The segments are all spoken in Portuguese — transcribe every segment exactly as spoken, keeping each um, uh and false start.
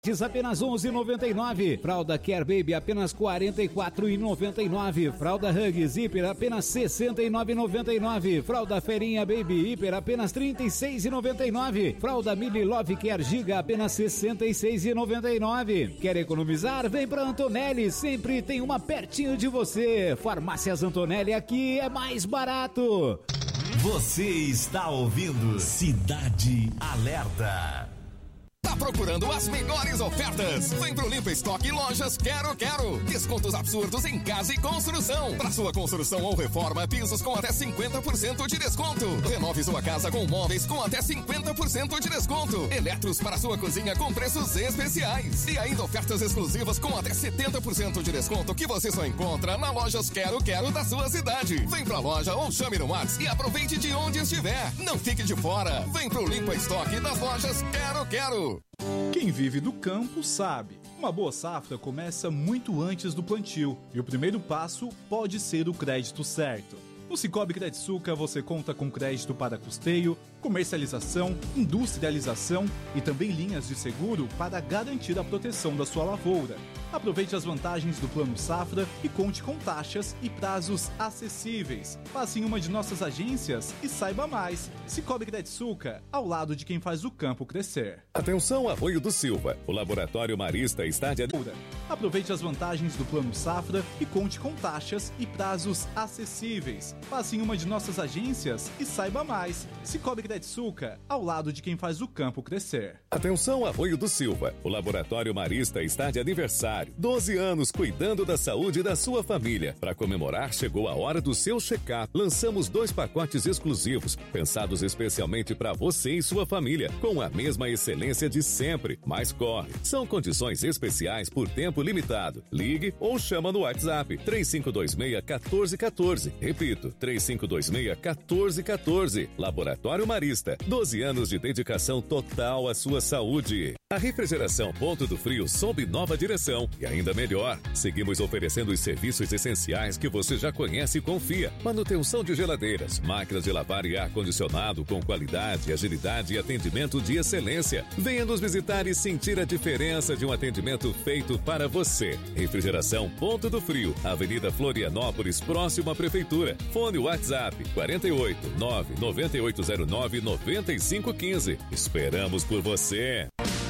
apenas onze reais e noventa e nove centavos. Fralda Care Baby apenas quarenta e quatro reais e noventa e nove centavos. Fralda Hug Zipper apenas sessenta e nove reais e noventa e nove centavos. Fralda Ferinha Baby Hiper apenas trinta e seis reais e noventa e nove centavos. Fralda Mini Love Care Giga apenas sessenta e seis reais e noventa e nove centavos. Quer economizar? Vem pra Antonelli, sempre tem uma pertinho de você. Farmácias Antonelli, aqui é mais barato. Você está ouvindo Cidade Alerta. Tá procurando as melhores ofertas? Vem pro Limpa Estoque Lojas Quero Quero. Descontos absurdos em casa e construção. Pra sua construção ou reforma, pisos com até cinquenta por cento de desconto. Renove sua casa com móveis com até cinquenta por cento de desconto. Eletros para sua cozinha com preços especiais. E ainda ofertas exclusivas com até setenta por cento de desconto que você só encontra na Lojas Quero Quero da sua cidade. Vem pra loja ou chame no WhatsApp e aproveite de onde estiver. Não fique de fora. Vem pro Limpa Estoque das Lojas Quero Quero. Quem vive do campo sabe. Uma boa safra começa muito antes do plantio e o primeiro passo pode ser o crédito certo. No Cicobi Crediçuca você conta com crédito para custeio, comercialização, industrialização e também linhas de seguro para garantir a proteção da sua lavoura. Aproveite as vantagens do Plano Safra e conte com taxas e prazos acessíveis. Passe em uma de nossas agências e saiba mais. Cicobi Crediçuca, ao lado de quem faz o campo crescer. Atenção, Arroio do Silva. O Laboratório Marista está de... Aproveite as vantagens do Plano Safra e conte com taxas e prazos acessíveis. Passe em uma de nossas agências e saiba mais. Cicobi Crediçuca, ao lado de quem faz o campo crescer. Atenção, Arroio do Silva. O Laboratório Marista está de aniversário. doze anos cuidando da saúde da sua família. Para comemorar, chegou a hora do seu check-up. Lançamos dois pacotes exclusivos, pensados especialmente para você e sua família, com a mesma excelência de sempre. Mas corre, são condições especiais por tempo limitado. Ligue ou chama no WhatsApp três cinco dois seis, um quatro um quatro. Repito, três cinco dois seis, um quatro um quatro. Laboratório Marista, doze anos de dedicação total à sua saúde. A refrigeração Ponto do Frio sob nova direção e ainda melhor, seguimos oferecendo os serviços essenciais que você já conhece e confia. Manutenção de geladeiras, máquinas de lavar e ar-condicionado com qualidade, agilidade e atendimento de excelência. Venha nos visitar e sentir a diferença de um atendimento feito para você. Refrigeração Ponto do Frio, Avenida Florianópolis, próximo à Prefeitura. Fone WhatsApp quatro oito nove nove oito zero nove nove cinco um cinco. Esperamos por você.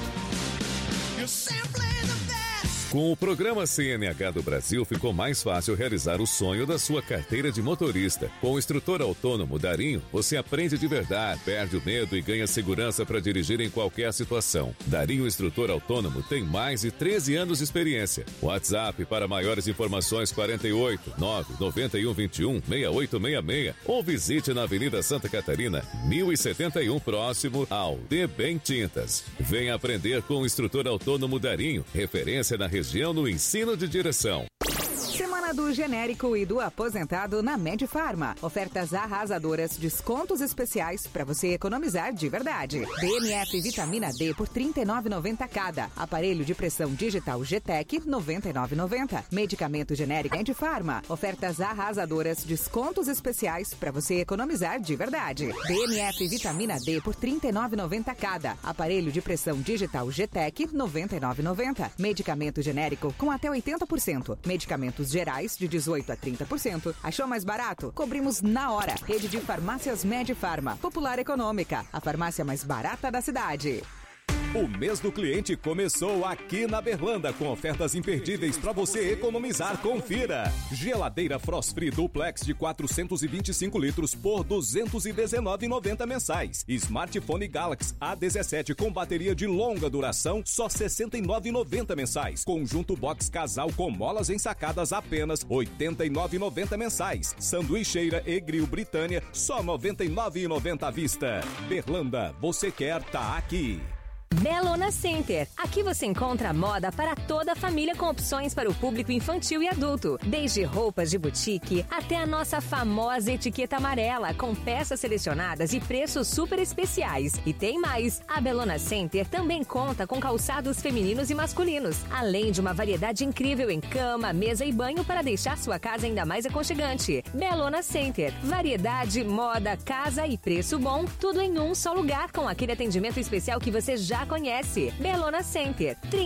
Com o programa C N H do Brasil, ficou mais fácil realizar o sonho da sua carteira de motorista. Com o instrutor autônomo Darinho, você aprende de verdade, perde o medo e ganha segurança para dirigir em qualquer situação. Darinho Instrutor Autônomo tem mais de treze anos de experiência. WhatsApp para maiores informações quatro oito nove nove um dois um seis oito seis seis ou visite na Avenida Santa Catarina, mil e setenta e um, próximo ao D Bem Tintas. Venha aprender com o instrutor autônomo Darinho, referência na região no ensino de direção. Semana do genérico e do aposentado na Medifarma. Ofertas arrasadoras, descontos especiais para você economizar de verdade. D M F Vitamina D por trinta e nove reais e noventa centavos cada. Aparelho de pressão digital G T E C noventa e nove reais e noventa centavos. Medicamento genérico Medifarma. Ofertas arrasadoras, descontos especiais para você economizar de verdade. D M F Vitamina D por trinta e nove reais e noventa centavos cada. Aparelho de pressão digital G T E C noventa e nove reais e noventa centavos. Medicamento genérico com até oitenta por cento. Medicamentos gerais de dezoito a trinta por cento. Achou mais barato? Cobrimos na hora. Rede de farmácias Medifarma. Popular Econômica. A farmácia mais barata da cidade. O mês do cliente começou aqui na Berlanda com ofertas imperdíveis para você economizar. Confira. Geladeira Frost Free Duplex de quatrocentos e vinte e cinco litros por duzentos e dezenove reais e noventa centavos mensais. Smartphone Galaxy A dezessete com bateria de longa duração, só sessenta e nove reais e noventa centavos mensais. Conjunto Box Casal com molas ensacadas apenas oitenta e nove reais e noventa centavos mensais. Sanduicheira e Grill Britânia, só noventa e nove reais e noventa centavos à vista. Berlanda, você quer tá aqui. Belona Center. Aqui você encontra moda para toda a família com opções para o público infantil e adulto. Desde roupas de boutique até a nossa famosa etiqueta amarela com peças selecionadas e preços super especiais. E tem mais. A Belona Center também conta com calçados femininos e masculinos, além de uma variedade incrível em cama, mesa e banho para deixar sua casa ainda mais aconchegante. Belona Center. Variedade, moda, casa e preço bom, tudo em um só lugar com aquele atendimento especial que você já conhece. Belona Center.